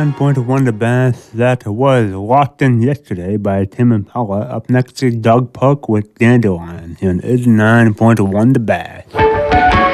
9.1 The Bass. That was Locked In Yesterday by Tim Impala. Up next is Doug Polk with Dandelion. And is 9.1 The Bass.